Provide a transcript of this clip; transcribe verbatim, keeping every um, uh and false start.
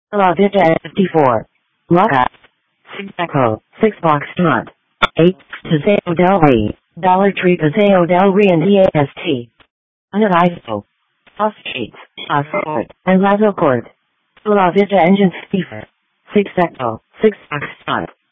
La Vita fifty-four. Laka. six Echo. six Foxtrot. eight Paseo del Rey. Dollar Tree Paseo del Rey and E A S T. Anadiso. Off Streets. Oxford. And Lazo Court. La Vita Engine fifty-four. six Echo. six Foxtrot.